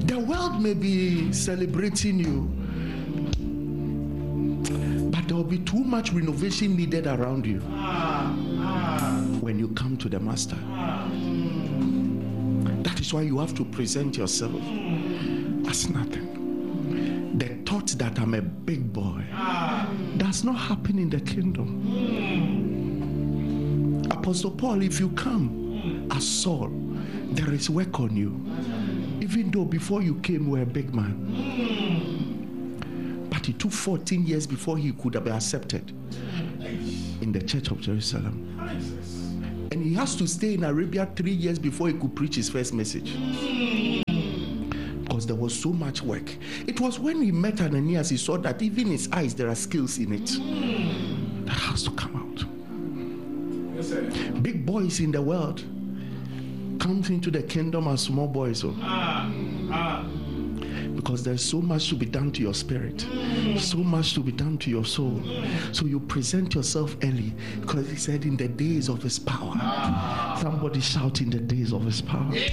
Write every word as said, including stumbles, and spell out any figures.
The world may be celebrating you, but there will be too much renovation needed around you when you come to the Master. That is why you have to present yourself as nothing. The thought that I'm a big boy does not happen in the kingdom. Apostle Paul, if you come as Saul, there is work on you. Even though before you came, you were a big man. But it took fourteen years before he could have been accepted in the church of Jerusalem. And he has to stay in Arabia three years before he could preach his first message. Because there was so much work. It was when he met Ananias, he saw that even his eyes, there are skills in it. That has to come out. Yes, sir. Big boys in the world comes into the kingdom as small boys. Oh. Ah, ah. Because there's so much to be done to your spirit, so much to be done to your soul. So you present yourself early, because he said in the days of his power. Somebody shout, in the days of his power.